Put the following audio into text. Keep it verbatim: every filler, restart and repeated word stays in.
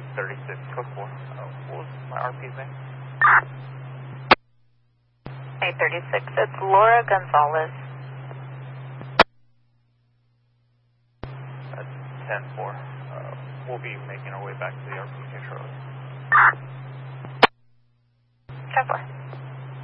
thirty-six, code four. Uh, what was my R P's name? eight thirty-six, it's Laura Gonzalez. That's ten four. Uh, we'll be making our way back to the R P K shortly. ten four.